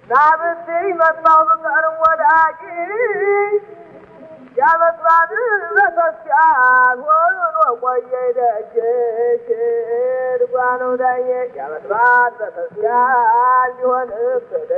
ናብስይ መጣው በቀር ወዳቂ ያበስባል በተስያል ሆኖ ቆየ ደጀሽ ድጓኑ ዳየ ያበስባል በተስያል ሊሆን